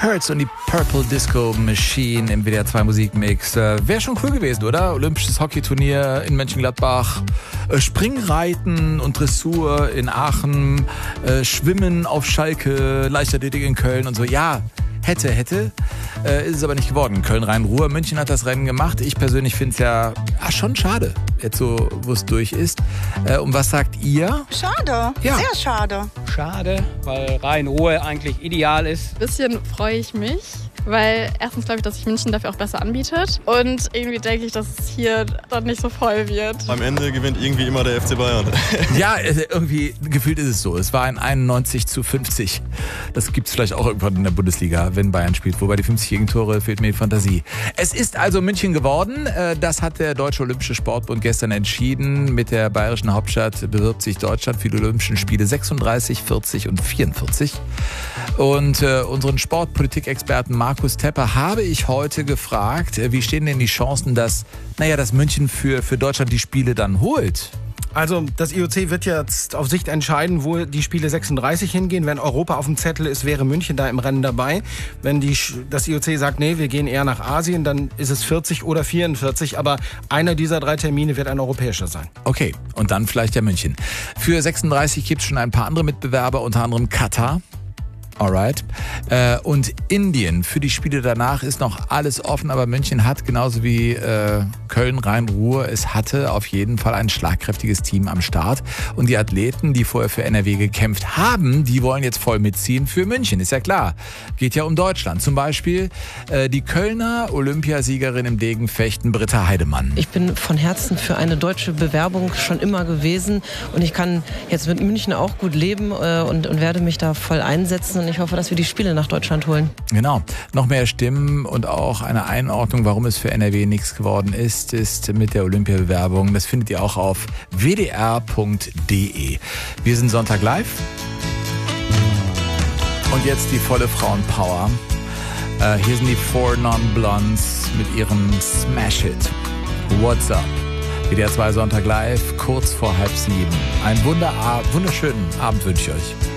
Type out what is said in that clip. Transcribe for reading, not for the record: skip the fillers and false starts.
Hurts und die Purple Disco Machine im WDR 2 Musikmix. Wäre schon cool gewesen, oder? Olympisches Hockeyturnier in Mönchengladbach, Springreiten und Dressur in Aachen, Schwimmen auf Schalke, Leichtathletik in Köln und so. Ja, hätte. Ist es aber nicht geworden. Köln-Rhein-Ruhr. München hat das Rennen gemacht. Ich persönlich finde es ja schon schade, jetzt so, wo es durch ist. Und was sagt ihr? Schade, ja. Sehr schade. Schade, weil Rhein-Ruhr eigentlich ideal ist. Ein bisschen freue ich mich, weil erstens glaube ich, dass sich München dafür auch besser anbietet. Und irgendwie denke ich, dass es hier dann nicht so voll wird. Am Ende gewinnt irgendwie immer der FC Bayern. Ja, irgendwie gefühlt ist es so. Es war ein 91:50. Das gibt es vielleicht auch irgendwann in der Bundesliga, wenn Bayern spielt. Wobei die 50 Gegentore fehlt mir die Fantasie. Es ist also München geworden. Das hat der Deutsche Olympische Sportbund gestern entschieden. Mit der bayerischen Hauptstadt bewirbt sich Deutschland für die Olympischen Spiele 36, 40 und 44. Und unseren Sportpolitik-Experten Markus Tepper habe ich heute gefragt, wie stehen denn die Chancen, dass München für Deutschland die Spiele dann holt? Also das IOC wird jetzt auf Sicht entscheiden, wo die Spiele 36 hingehen. Wenn Europa auf dem Zettel ist, wäre München da im Rennen dabei. Wenn das IOC sagt, nee, wir gehen eher nach Asien, dann ist es 40 oder 44. Aber einer dieser 3 Termine wird ein europäischer sein. Okay, und dann vielleicht ja München. Für 36 gibt es schon ein paar andere Mitbewerber, unter anderem Katar. Alright. Und Indien. Für die Spiele danach ist noch alles offen, aber München hat genauso wie Köln, Rhein-Ruhr, es hatte auf jeden Fall ein schlagkräftiges Team am Start. Und die Athleten, die vorher für NRW gekämpft haben, die wollen jetzt voll mitziehen für München. Ist ja klar. Geht ja um Deutschland. Zum Beispiel die Kölner Olympiasiegerin im Degenfechten, Britta Heidemann. Ich bin von Herzen für eine deutsche Bewerbung schon immer gewesen. Und ich kann jetzt mit München auch gut leben und werde mich da voll einsetzen. Und ich hoffe, dass wir die Spiele nach Deutschland holen. Genau. Noch mehr Stimmen und auch eine Einordnung, warum es für NRW nichts geworden ist mit der Olympiabewerbung. Das findet ihr auch auf wdr.de. Wir sind Sonntag live. Und jetzt die volle Frauenpower. Hier sind die 4 Non-Blondes mit ihrem Smash-Hit. What's up? WDR 2 Sonntag live, kurz vor 6:30. Einen wunderschönen Abend wünsche ich euch.